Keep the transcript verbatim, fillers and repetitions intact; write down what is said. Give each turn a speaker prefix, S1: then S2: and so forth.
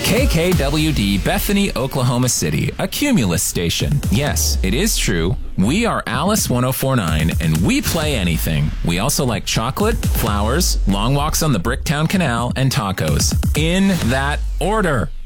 S1: K K W D Bethany, Oklahoma City, a Cumulus station. Yes, it is true. We are Alice one oh four point nine, and we play anything. We also like chocolate, flowers, long walks on the Bricktown Canal, and tacos. In that order.